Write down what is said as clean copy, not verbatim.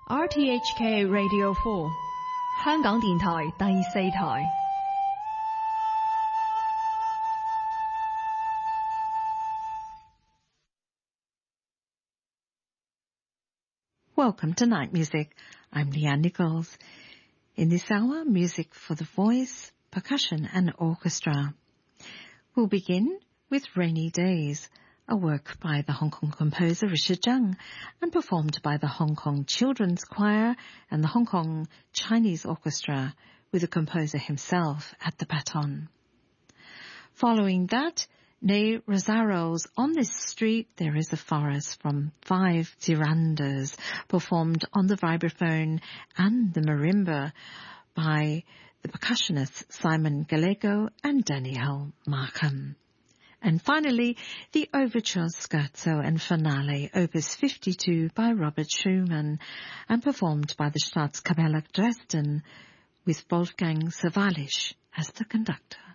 RTHK Radio 4香港電台第4台。 Welcome to Night Music. I'm Leanne Nichols. In this hour, music for the voice, percussion and orchestra. We'll begin with Rainy Days, a work by the Hong Kong composer Richard Zhang and performed by the Hong Kong Children's Choir and the Hong Kong Chinese Orchestra with the composer himself at the baton. Following that, Ney Rosario's On This Street There Is a Forest from 5 Girandas, performed on the vibraphone and the marimba by the percussionists Simon Gallego and Danielle Markham. And finally, the Overture Scherzo and Finale, Opus 52 by Robert Schumann and performed by the Staatskapelle Dresden with Wolfgang Sawallisch as the conductor.